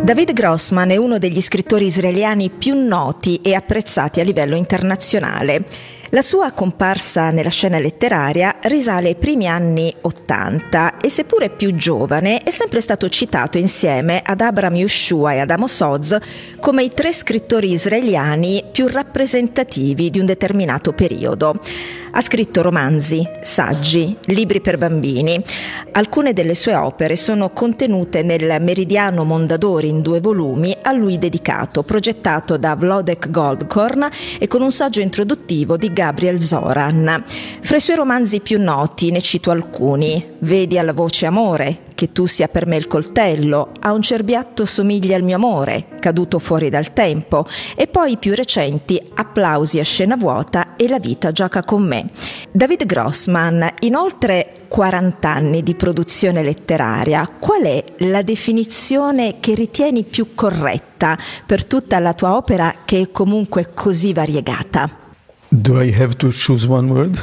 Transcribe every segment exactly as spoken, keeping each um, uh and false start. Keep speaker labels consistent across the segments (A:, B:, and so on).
A: David Grossman è uno degli scrittori israeliani più noti e apprezzati a livello internazionale. La sua comparsa nella scena letteraria risale ai primi anni ottanta e seppure più giovane è sempre stato citato insieme ad Abraham Yehoshua e ad Amos Oz come i tre scrittori israeliani più rappresentativi di un determinato periodo. Ha scritto romanzi, saggi, libri per bambini. Alcune delle sue opere sono contenute nel Meridiano Mondadori in due volumi a lui dedicato, progettato da Wlodek Goldkorn e con un saggio introduttivo di Gabriel Zoran. Fra i suoi romanzi più noti ne cito alcuni: Vedi alla voce amore, Che tu sia per me il coltello, A un cerbiatto somiglia al mio amore, Caduto fuori dal tempo, e poi i più recenti Applausi a scena vuota e La vita gioca con me. David Grossman, in oltre quaranta anni di produzione letteraria, qual è la definizione che ritieni più corretta per tutta la tua opera, che è comunque così variegata?
B: Do I have to choose one word?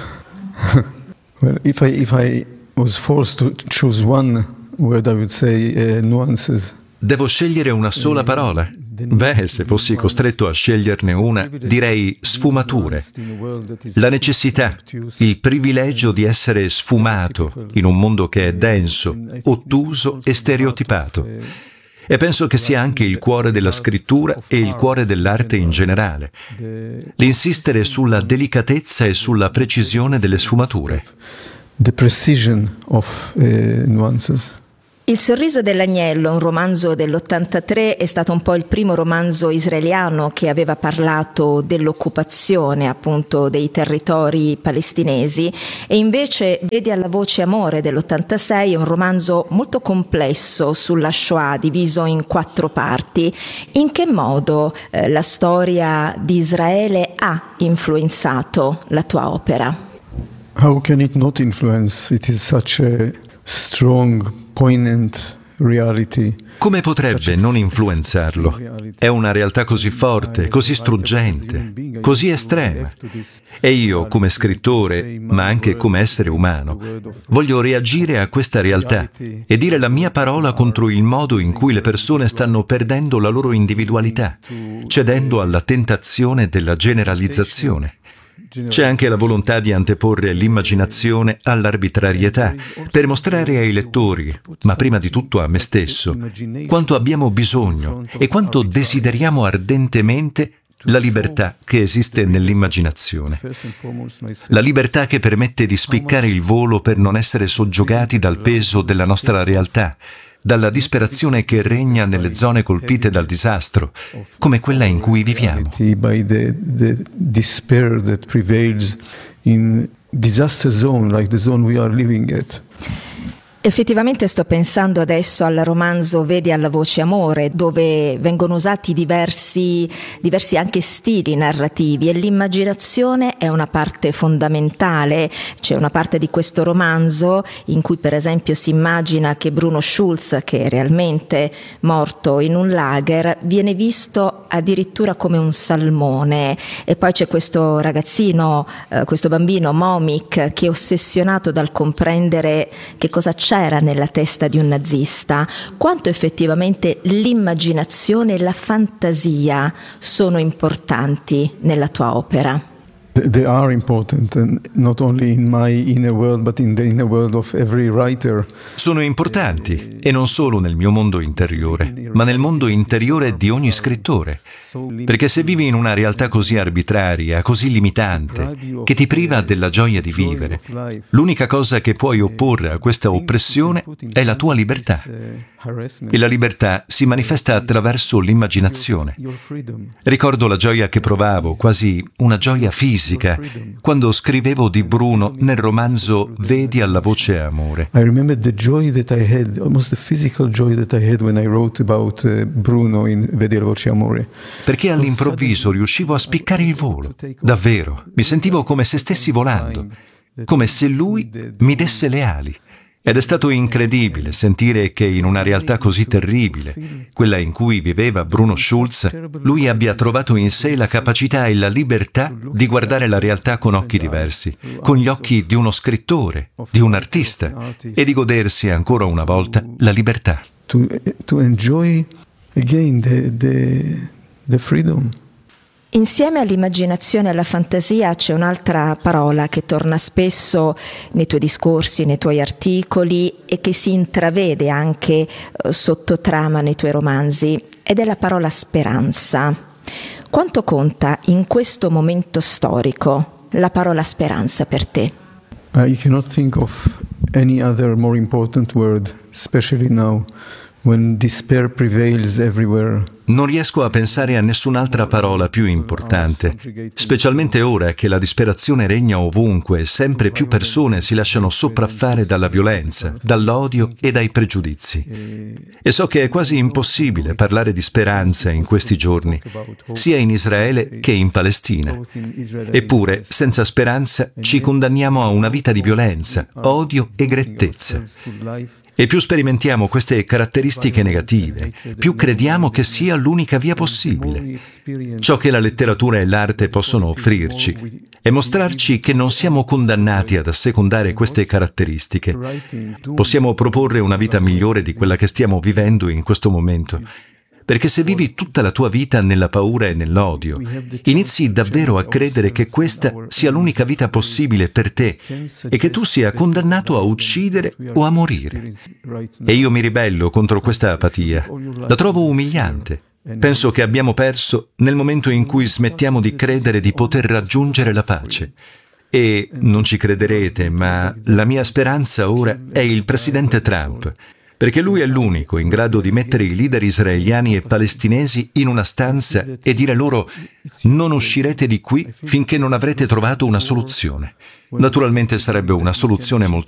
B: Well, if I if I was forced to choose one word, I would say uh, nuances.
C: Devo scegliere una sola parola? Beh, se fossi costretto a sceglierne una, direi sfumature. La necessità, il privilegio di essere sfumato in un mondo che è denso, ottuso e stereotipato. E penso che sia anche il cuore della scrittura e il cuore dell'arte in generale. L'insistere sulla delicatezza e sulla precisione delle sfumature.
B: The precision of uh, nuances.
A: Il sorriso dell'agnello, un romanzo dell'ottantatré, è stato un po' il primo romanzo israeliano che aveva parlato dell'occupazione appunto dei territori palestinesi, e invece Vedi alla voce amore dell'ottantasei è un romanzo molto complesso sulla Shoah, diviso in quattro parti. In che modo eh, la storia di Israele ha influenzato la tua opera?
B: How can it not influence? It is such a strong, poignant reality.
C: Come potrebbe non influenzarlo? È una realtà così forte, così struggente, così estrema. E io, come scrittore, ma anche come essere umano, voglio reagire a questa realtà e dire la mia parola contro il modo in cui le persone stanno perdendo la loro individualità, cedendo alla tentazione della generalizzazione. C'è anche la volontà di anteporre l'immaginazione all'arbitrarietà, per mostrare ai lettori, ma prima di tutto a me stesso, quanto abbiamo bisogno e quanto desideriamo ardentemente la libertà che esiste nell'immaginazione. La libertà che permette di spiccare il volo per non essere soggiogati dal peso della nostra realtà, dalla disperazione che regna nelle zone colpite dal disastro, come quella in cui viviamo.
B: By the, the despair that prevails in disaster zone, like the zone we are living at.
A: Effettivamente sto pensando adesso al romanzo Vedi alla voce amore, dove vengono usati diversi, diversi anche stili narrativi, e l'immaginazione è una parte fondamentale. C'è una parte di questo romanzo in cui per esempio si immagina che Bruno Schulz, che è realmente morto in un lager, viene visto addirittura come un salmone, e poi c'è questo ragazzino, eh, questo bambino Momik, che è ossessionato dal comprendere che cosa c'è era nella testa di un nazista. Quanto effettivamente l'immaginazione e la fantasia sono importanti nella tua opera?
B: They are important, and not only in my inner world, but in the inner world of every writer.
C: Sono importanti, e non solo nel mio mondo interiore, ma nel mondo interiore di ogni scrittore. Perché se vivi in una realtà così arbitraria, così limitante, che ti priva della gioia di vivere, l'unica cosa che puoi opporre a questa oppressione è la tua libertà. E la libertà si manifesta attraverso l'immaginazione. Ricordo la gioia che provavo, quasi una gioia fisica, quando scrivevo di Bruno nel romanzo Vedi alla voce amore.
B: I remember the joy that I had, almost the physical joy that I had when I wrote about uh, Bruno in Vedi alla voce amore.
C: Perché all'improvviso riuscivo a spiccare il volo. Davvero, mi sentivo come se stessi volando, come se lui mi desse le ali. Ed è stato incredibile sentire che in una realtà così terribile, quella in cui viveva Bruno Schulz, lui abbia trovato in sé la capacità e la libertà di guardare la realtà con occhi diversi, con gli occhi di uno scrittore, di un artista, e di godersi ancora una volta la libertà.
B: To, to enjoy again, the, the, the freedom.
A: Insieme all'immaginazione e alla fantasia c'è un'altra parola che torna spesso nei tuoi discorsi, nei tuoi articoli e che si intravede anche eh, sotto trama nei tuoi romanzi, ed è la parola speranza. Quanto conta in questo momento storico la parola speranza per te?
B: I cannot think of any other more important word, especially now, when despair prevails everywhere.
C: Non riesco a pensare a nessun'altra parola più importante, specialmente ora che la disperazione regna ovunque e sempre più persone si lasciano sopraffare dalla violenza, dall'odio e dai pregiudizi. E so che è quasi impossibile parlare di speranza in questi giorni, sia in Israele che in Palestina. Eppure, senza speranza, ci condanniamo a una vita di violenza, odio e grettezza. E più sperimentiamo queste caratteristiche negative, più crediamo che sia l'unica via possibile. Ciò che la letteratura e l'arte possono offrirci è mostrarci che non siamo condannati ad assecondare queste caratteristiche. Possiamo proporre una vita migliore di quella che stiamo vivendo in questo momento. Perché se vivi tutta la tua vita nella paura e nell'odio, inizi davvero a credere che questa sia l'unica vita possibile per te e che tu sia condannato a uccidere o a morire. E io mi ribello contro questa apatia. La trovo umiliante. Penso che abbiamo perso nel momento in cui smettiamo di credere di poter raggiungere la pace. E non ci crederete, ma la mia speranza ora è il presidente Trump. Perché lui è l'unico in grado di mettere i leader israeliani e palestinesi in una stanza e dire loro: non uscirete di qui finché non avrete trovato una soluzione. Naturalmente sarebbe una soluzione molto